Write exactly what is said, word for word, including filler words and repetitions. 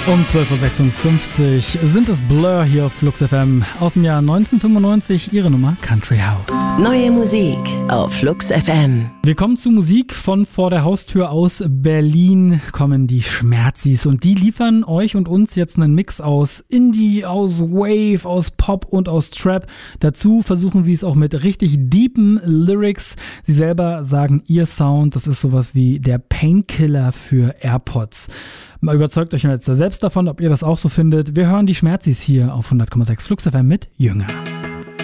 Um zwölf Uhr sechsundfünfzig sind es Blur hier auf Flux F M. Aus dem Jahr neunzehnhundertfünfundneunzig, ihre Nummer Country House. Neue Musik auf Flux F M. Wir kommen zu Musik von vor der Haustür aus Berlin, kommen die Schmerzis. Und die liefern euch und uns jetzt einen Mix aus Indie, aus Wave, aus Pop und aus Trap. Dazu versuchen sie es auch mit richtig deepen Lyrics. Sie selber sagen, ihr Sound, das ist sowas wie der Painkiller für AirPods. Mal überzeugt euch jetzt selbst davon, ob ihr das auch so findet. Wir hören die Schmerzis hier auf hundert Komma sechs Flux F M mit Jünger.